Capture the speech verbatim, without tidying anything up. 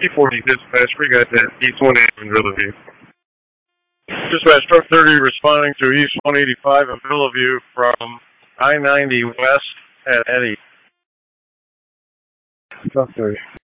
E forty dispatch, we got that East one eighty in Riverview. Dispatch, truck thirty responding to East one eighty-five in Bellevue from I ninety west at Eddy. Truck thirty.